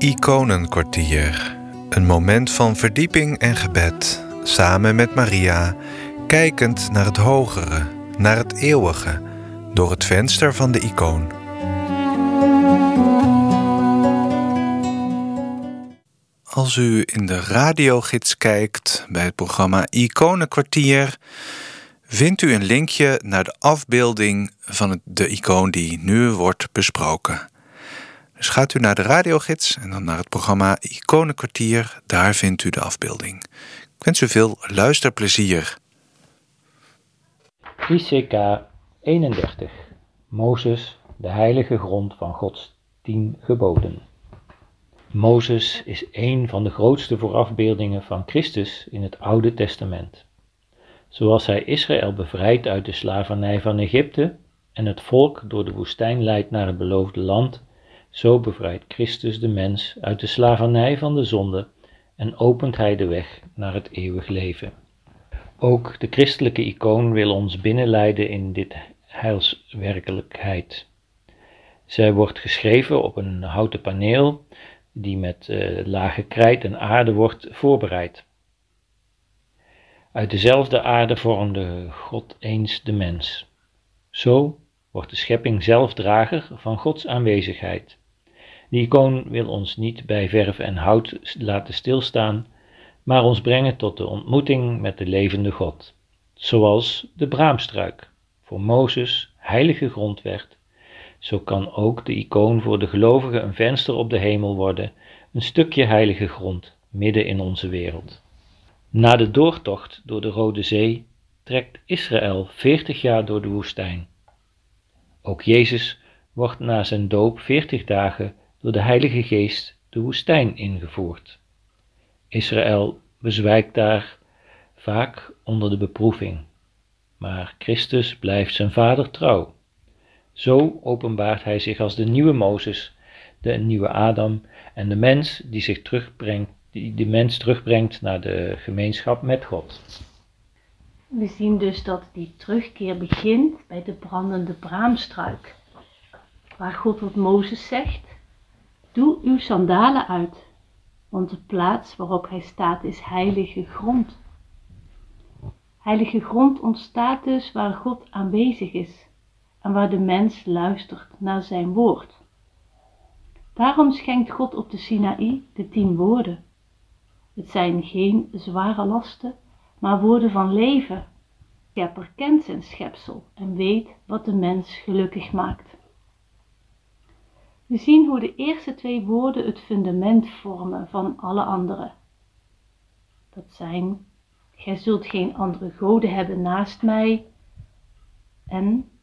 Iconenkwartier. Een moment van verdieping en gebed, samen met Maria, kijkend naar het hogere, naar het eeuwige, door het venster van de icoon. Als u in de radiogids kijkt bij het programma Iconenkwartier, vindt u een linkje naar de afbeelding van de icoon die nu wordt besproken. Dus gaat u naar de radiogids en dan naar het programma Iconenkwartier. Daar vindt u de afbeelding. Ik wens u veel luisterplezier. ICK 31. Mozes, de heilige grond van Gods 10 geboden. Mozes is een van de grootste voorafbeeldingen van Christus in het Oude Testament. Zoals hij Israël bevrijdt uit de slavernij van Egypte en het volk door de woestijn leidt naar het beloofde land, zo bevrijdt Christus de mens uit de slavernij van de zonde en opent hij de weg naar het eeuwig leven. Ook de christelijke icoon wil ons binnenleiden in dit heilswerkelijkheid. Zij wordt geschreven op een houten paneel die met lage krijt en aarde wordt voorbereid. Uit dezelfde aarde vormde God eens de mens. Zo wordt de schepping zelf drager van Gods aanwezigheid. De icoon wil ons niet bij verf en hout laten stilstaan, maar ons brengen tot de ontmoeting met de levende God. Zoals de braamstruik voor Mozes heilige grond werd, zo kan ook de icoon voor de gelovigen een venster op de hemel worden, een stukje heilige grond midden in onze wereld. Na de doortocht door de Rode Zee trekt Israël 40 jaar door de woestijn. Ook Jezus wordt na zijn doop 40 dagen door de Heilige Geest de woestijn ingevoerd. Israël bezwijkt daar vaak onder de beproeving, maar Christus blijft zijn Vader trouw. Zo openbaart hij zich als de nieuwe Mozes, de nieuwe Adam en de mens die de mens terugbrengt naar de gemeenschap met God. We zien dus dat die terugkeer begint bij de brandende braamstruik, waar God tot Mozes zegt: doe uw sandalen uit, want de plaats waarop hij staat is heilige grond. Heilige grond ontstaat dus waar God aanwezig is en waar de mens luistert naar zijn woord. Daarom schenkt God op de Sinaï de 10 woorden. Het zijn geen zware lasten, maar woorden van leven. De schepper kent zijn schepsel en weet wat de mens gelukkig maakt. We zien hoe de eerste 2 woorden het fundament vormen van alle andere. Dat zijn: gij zult geen andere goden hebben naast mij en